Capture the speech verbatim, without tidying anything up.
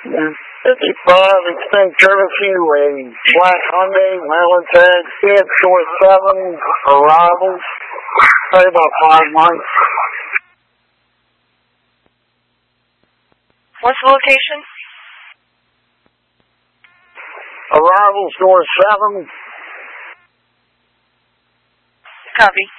fifty-five Extend Courtesy with Black Hyundai, Maryland tag, Fiat Shore seven, arrivals, probably about five months. What's the location? Arrivals, door seven. Copy.